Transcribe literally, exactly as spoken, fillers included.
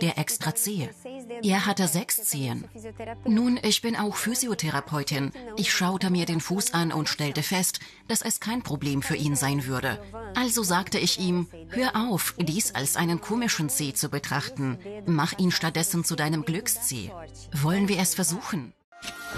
der extra Zehe. Er hatte sechs Zehen. Nun, ich bin auch Physiotherapeutin. Ich schaute mir den Fuß an und stellte fest, dass es kein Problem für ihn sein würde. Also sagte ich ihm, hör auf, dies als einen komischen Zeh zu betrachten. Mach ihn stattdessen zu deinem Glückszeh. Wollen wir es versuchen?